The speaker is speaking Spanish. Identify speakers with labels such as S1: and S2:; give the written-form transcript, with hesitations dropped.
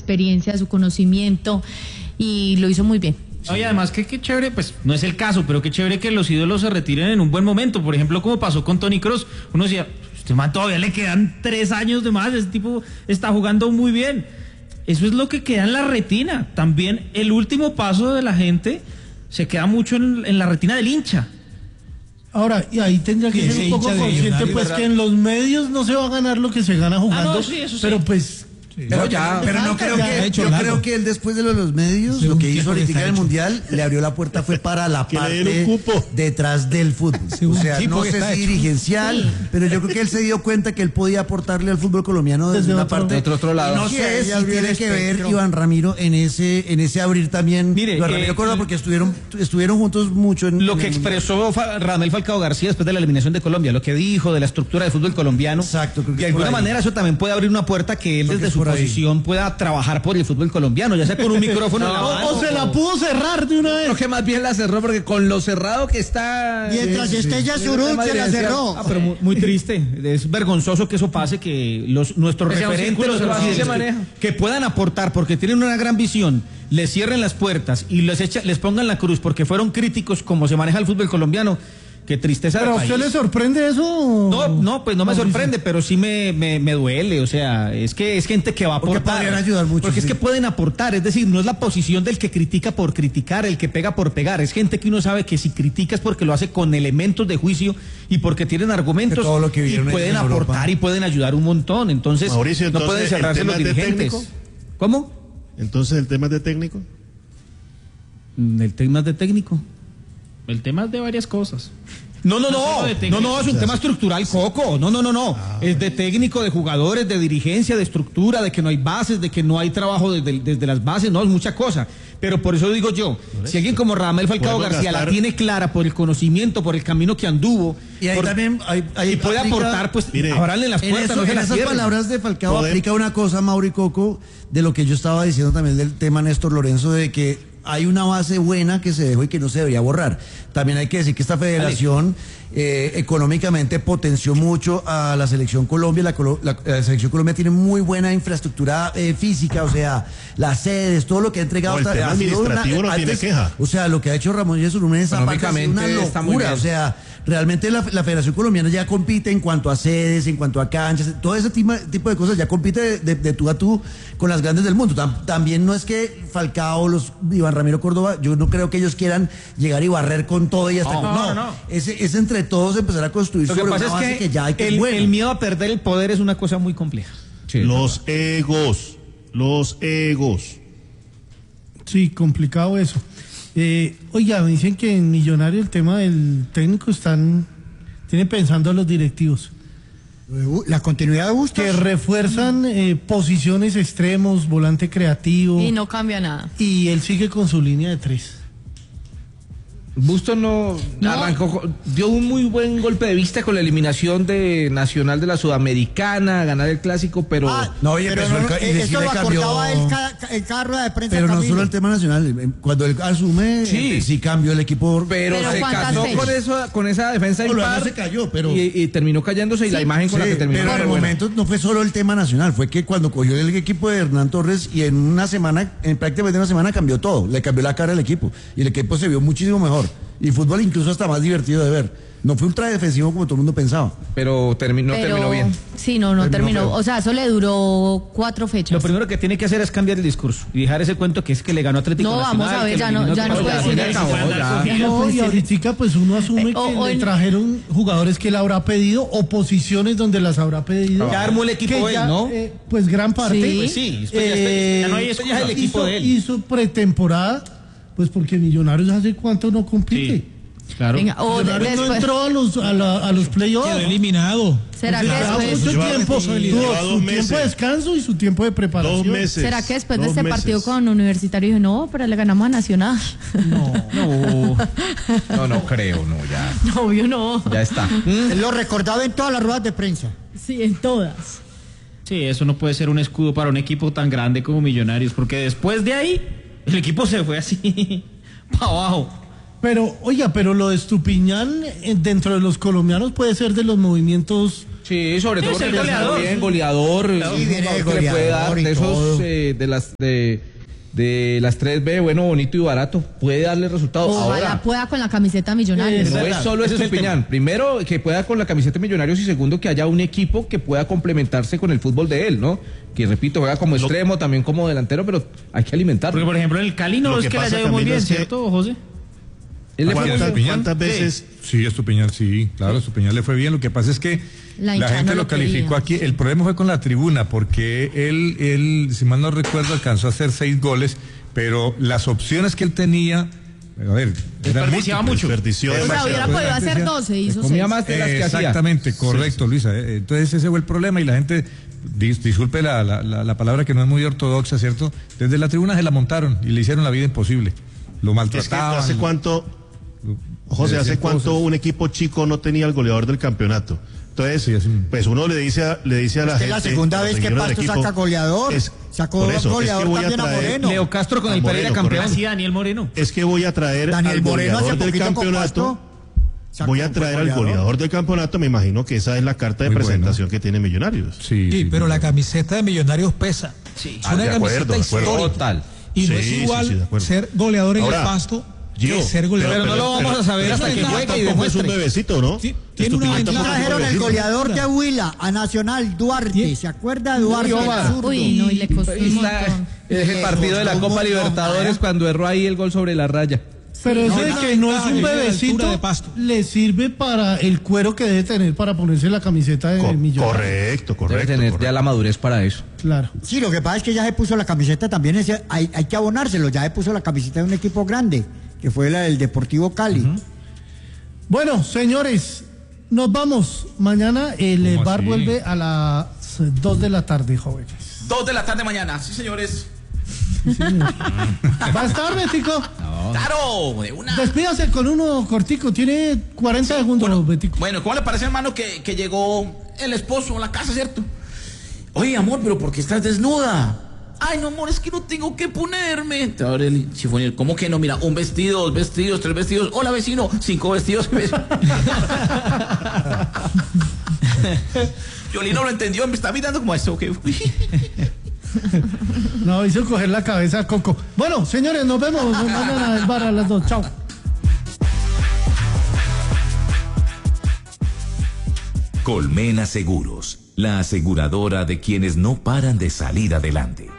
S1: experiencia, de su conocimiento, y lo hizo muy bien.
S2: Oye, además que qué chévere, pues no es el caso, pero qué chévere que los ídolos se retiren en un buen momento. Por ejemplo, como pasó con Toni Kroos, uno decía, este man todavía le quedan 3 años de más, ese tipo está jugando muy bien. Eso es lo que queda en la retina. También el último paso de la gente se queda mucho en la retina del hincha.
S3: Ahora, y ahí tendría que ser un poco consciente, pues, que en los medios no se va a ganar lo que se gana jugando,
S2: no, sí, eso sí.
S3: pero pues...
S4: Pero no creo que yo creo que él después de los medios, lo que hizo ahorita en el Mundial, le abrió la puerta fue para la parte detrás del fútbol. O sea, no sé si dirigencial, pero yo creo que él se dio cuenta que él podía aportarle al fútbol colombiano desde una parte
S5: de otro lado.
S4: No sé si tiene que ver Iván Ramiro en ese abrir también.
S2: Mire,
S4: Iván Ramiro Córdoba, porque estuvieron juntos mucho en
S5: lo que expresó Radamel Falcao García después de la eliminación de Colombia, lo que dijo de la estructura del fútbol colombiano.
S4: Exacto, creo que
S5: de alguna manera eso también puede abrir una puerta que él desde su posición pueda trabajar por el fútbol colombiano, ya sea con un micrófono en la mano,
S3: o se la pudo cerrar de una vez.
S5: Creo que más bien la cerró, porque con lo cerrado que está
S6: mientras esté Yasurún se la cerró.
S5: Pero muy triste, es vergonzoso que eso pase, que nuestros referentes que puedan aportar porque tienen una gran visión, les cierren las puertas y les pongan la cruz porque fueron críticos como se maneja el fútbol colombiano. Qué tristeza.
S3: ¿Pero a usted le sorprende eso?
S5: No, pues no me sorprende, pero sí me duele. O sea, es que es gente que va a aportar.
S4: Porque podrían ayudar mucho.
S5: Porque es que pueden aportar. Es decir, no es la posición del que critica por criticar, el que pega por pegar. Es gente que uno sabe que si critica es porque lo hace con elementos de juicio y porque tienen argumentos
S4: todo lo que
S5: y pueden aportar y pueden ayudar un montón. Entonces,
S7: Mauricio,
S5: no pueden cerrarse los dirigentes. ¿Cómo?
S7: Entonces, ¿el tema es de técnico?
S5: ¿El tema es de técnico?
S2: El tema es de varias cosas.
S5: No, es un tema estructural, Coco. No. Es de técnico, de jugadores, de dirigencia, de estructura, de que no hay bases, de que no hay trabajo desde las bases, no, es mucha cosa. Pero por eso digo yo, si alguien como Radamel Falcao García la tiene clara por el conocimiento, por el camino que anduvo,
S4: y ahí también
S5: y puede aportar, pues abranle las puertas.
S4: En esas palabras de Falcao aplica una cosa, Mauro y Coco, de lo que yo estaba diciendo también del tema Néstor Lorenzo, de que hay una base buena que se dejó y que no se debería borrar. También hay que decir que esta federación económicamente potenció mucho a la Selección Colombia. La Selección Colombia tiene muy buena infraestructura física, o sea, las sedes, todo lo que ha entregado.
S7: El tema administrativo no tiene queja.
S4: O sea, lo que ha hecho Ramón Yesurún en esa parte es una locura. O sea, realmente la Federación Colombiana ya compite en cuanto a sedes, en cuanto a canchas, todo ese tipo de cosas, ya compite de tú a tú con las grandes del mundo. También no es que Falcao, Iván Ramiro Córdoba, yo no creo que ellos quieran llegar y barrer con todo y hasta no. Es entre todos empezar a construir sobre una base que ya hay que
S5: el miedo a perder el poder es una cosa muy compleja.
S7: Sí, los egos.
S3: Sí, complicado eso. Oiga, me dicen que en Millonario el tema del técnico tiene pensando a los directivos.
S6: La continuidad de Bustos.
S3: Que refuerzan posiciones extremos, volante creativo.
S1: Y no cambia nada.
S3: Y él sigue con su línea de 3.
S5: Bustos no arrancó, dio un muy buen golpe de vista con la eliminación de Nacional de la Sudamericana, ganar el clásico, pero
S6: eso lo acordaba el carro de prensa.
S4: Pero no solo el tema nacional, cuando él asume, sí cambió el equipo.
S5: Pero se casó con esa defensa impar,
S4: se cayó, pero
S5: y terminó cayéndose y la imagen con la que terminó.
S4: Pero en el momento no fue solo el tema nacional, fue que cuando cogió el equipo de Hernán Torres y en prácticamente una semana cambió todo, le cambió la cara al equipo y el equipo se vio muchísimo mejor. Y fútbol incluso hasta más divertido de ver. No fue ultra defensivo como todo el mundo pensaba.
S5: Pero terminó bien.
S1: Sí, no terminó. O sea, eso le duró 4 fechas.
S5: Lo primero que tiene que hacer es cambiar el discurso y dejar ese cuento que es que le ganó Atlético Nacional.
S1: No, vamos a ver, ya no puede decir eso.
S3: Y ahorita pues uno asume que le trajeron jugadores que él habrá pedido o posiciones donde las habrá pedido.
S5: Ya armó el equipo él, ¿no?
S3: Pues gran parte.
S1: Sí.
S5: Pues sí, ya no hay el equipo de él.
S3: Hizo pretemporada, pues porque Millonarios hace cuánto no compite.
S2: Sí. Claro.
S1: Venga,
S3: Millonarios no entró a los playoffs.
S8: Quedó eliminado.
S1: ¿Será que después
S3: mucho tiempo, tuvo su tiempo de descanso y su tiempo de preparación?
S7: 2 meses.
S1: ¿Será que después de este partido con Universitario dijo, no, pero le ganamos a Nacional?
S5: No creo, ya.
S1: No, obvio no.
S5: Ya está.
S6: Lo recordaba en todas las ruedas de prensa.
S1: Sí, en todas.
S2: Sí, eso no puede ser un escudo para un equipo tan grande como Millonarios, porque después de ahí, el equipo se fue así, para abajo.
S3: Pero, oiga, lo de Estupiñán dentro de los colombianos puede ser de los movimientos
S5: Sí, sobre todo
S2: el
S5: porque
S2: goleador.
S5: bien, goleador,
S6: Sí, viene de
S5: que le puede dar
S6: goleador y
S5: de esos
S6: todo.
S5: de las 3B, bueno, bonito y barato, puede darle resultados.
S1: Ojalá
S5: Ahora,
S1: pueda con la camiseta Millonarios.
S5: no es solo ese Estupiñán. Primero, que pueda con la camiseta de Millonarios, y segundo, que haya un equipo que pueda complementarse con el fútbol de él, ¿no? Que repito, juega como extremo, también como delantero, pero hay que alimentarlo.
S2: Porque, por ejemplo, en el Cali no
S7: Lo
S2: es
S7: que
S2: que le
S7: pasa,
S2: haya ido muy
S7: Camilo,
S2: bien,
S7: es que-
S2: ¿cierto, José?
S5: Él le fue muy bien.
S7: ¿Cuántas veces?
S8: Sí, Estupiñán, sí, claro, Estupiñán le fue bien. Lo que pasa es que
S1: La
S8: la
S1: hinchada
S8: gente
S1: no
S8: lo
S1: lo
S8: calificó
S1: quería.
S8: aquí. El problema fue con la tribuna, porque él, si mal no recuerdo, alcanzó a hacer 6 goles, pero las opciones que él tenía, a ver, eran
S2: Desperdiciaba mucho.
S7: Desperdició
S1: O sea,
S7: demasiado.
S1: hubiera podido hacer 12, hizo 6.
S5: Comía más de las que hacía.
S8: Exactamente, correcto, Luisa. Entonces ese fue el problema y la gente, disculpe la palabra que no es muy ortodoxa, ¿cierto? Desde la tribuna se la montaron y le hicieron la vida imposible. Lo
S7: Es que
S8: maltrataban.
S7: ¿hace cuánto, José, hace cuánto un equipo chico no tenía el goleador del campeonato? Entonces,
S8: Sí, así.
S7: pues uno le dice a la
S6: Es
S7: gente...
S6: que la segunda
S7: a los
S6: vez que
S7: seguidores del
S6: Pasto
S7: equipo,
S6: saca goleador. Sacó
S7: por eso,
S6: goleador
S7: es que voy
S6: también a
S7: traer-
S6: Moreno.
S5: Leo Castro con el
S7: Moreno,
S5: Pereira campeón.
S7: correcto.
S2: Así Daniel Moreno.
S7: Es que voy a traer
S6: Daniel
S7: al
S6: Moreno hace
S7: goleador del
S6: poquito con
S7: campeonato.
S6: Pasto sacó
S7: Voy a
S6: un
S7: traer
S6: buen
S7: al goleador del campeonato. Me imagino que esa es la carta de
S8: Muy bueno.
S7: presentación que tiene Millonarios.
S8: Sí,
S9: Sí, pero la camiseta de Millonarios pesa.
S7: Sí.
S9: Es una
S7: de acuerdo,
S9: camiseta
S7: de acuerdo.
S9: histórica.
S5: Total.
S9: Y no
S7: Sí,
S9: es
S7: sí,
S9: igual
S7: sí, de acuerdo.
S9: ser goleador en
S7: Ahora,
S9: el Pasto
S7: Gio,
S9: que ser goleador.
S5: pero no lo vamos a saber hasta que juegue y
S7: tampoco es
S5: demuestre.
S7: un bebecito, ¿no?
S9: Sí, tiene una
S7: Estupidez
S9: ventaja.
S7: tampoco es un
S6: Trajeron el
S7: bebecito.
S6: goleador de Huila a Nacional, Duarte.
S9: ¿Quién?
S6: ¿Se acuerda de Duarte?
S5: Uy, Omar.
S6: el zurdo?
S1: Uy, no, y le costó un montón.
S5: Es el partido de la Copa Libertadores cuando erró ahí el gol sobre la raya.
S3: Pero eso
S6: no,
S3: de
S6: no,
S3: que no es
S9: ventaja,
S3: un
S9: le dio la
S3: bebecito,
S9: altura de Pasto.
S3: le sirve para el cuero que debe tener para ponerse la camiseta de Millonarios.
S7: Correcto,
S5: Debe
S7: correcto.
S5: tener ya
S7: correcto.
S5: la madurez para eso.
S3: Claro.
S6: Sí, lo que pasa es que ya se puso la camiseta también, hay que abonárselo, ya se puso la camiseta de un equipo grande, que fue la del Deportivo Cali.
S3: Bueno, señores, nos vamos. Mañana el
S8: ¿Cómo
S3: bar
S8: así?
S3: vuelve a las 2 de la tarde, jóvenes.
S10: 2 de la tarde mañana, sí señores.
S3: ¿Va a estar, Betico?
S10: Claro, de una.
S3: Despídase con uno cortico, tiene 40 segundos, Betico.
S10: Bueno, ¿cómo le parece, hermano, que llegó el esposo a la casa, cierto? Oye, amor, pero ¿por qué estás desnuda? Ay, no, amor, es que no tengo que ponerme. Te abre el chifonier. ¿Cómo que no? Mira, un vestido, 2 vestidos, 3 vestidos. Hola, vecino, 5 vestidos. Yoli no lo entendió, me está mirando como eso. ¿Okay?
S3: No, hizo coger la cabeza a Coco. Bueno, señores, nos vemos mañana en el bar a las 2. Chao.
S11: Colmena Seguros, la aseguradora de quienes no paran de salir adelante.